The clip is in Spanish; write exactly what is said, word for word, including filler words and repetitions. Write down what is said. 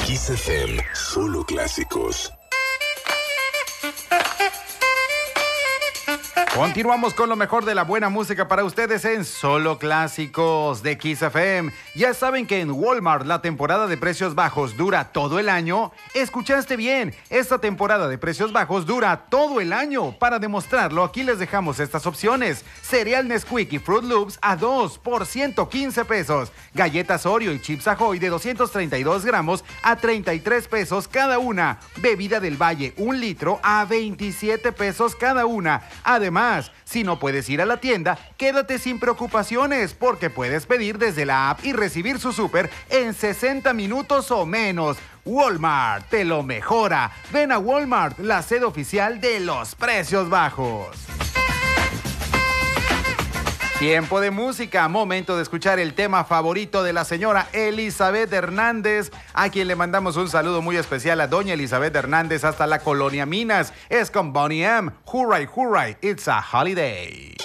Kiss F M, solo clásicos. Continuamos con lo mejor de la buena música para ustedes en Solo Clásicos de Kiss F M. Ya saben que en Walmart la temporada de precios bajos dura todo el año. ¿Escuchaste bien? Esta temporada de precios bajos dura todo el año. Para demostrarlo, aquí les dejamos estas opciones. Cereal Nesquik y Fruit Loops a dos por ciento quince pesos. Galletas Oreo y Chips Ahoy de doscientos treinta y dos gramos a treinta y tres pesos cada una. Bebida del Valle, un litro a veintisiete pesos cada una. Además, si no puedes ir a la tienda, quédate sin preocupaciones porque puedes pedir desde la app y recibir su súper en sesenta minutos o menos. Walmart te lo mejora. Ven a Walmart, la sede oficial de los precios bajos. Tiempo de música, momento de escuchar el tema favorito de la señora Elizabeth Hernández, a quien le mandamos un saludo muy especial a doña Elizabeth Hernández hasta la Colonia Minas. Es con Bonnie M. Hurray, hurray, it's a holiday.